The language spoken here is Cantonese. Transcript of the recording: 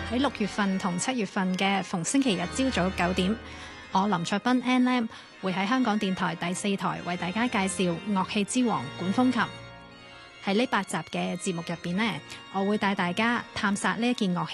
喺6月份同7月份嘅逢星期日朝早9點，我林卓斌 N.M 會喺香港電台第4台為大家介紹樂器之王管風琴。喺呢8集嘅節目入邊呢，我會帶大家探索呢一件樂器